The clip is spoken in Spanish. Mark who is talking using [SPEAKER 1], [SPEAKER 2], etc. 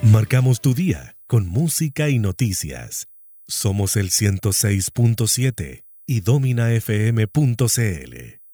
[SPEAKER 1] Marcamos tu día con música y noticias. Somos el 106.7 y dominafm.cl.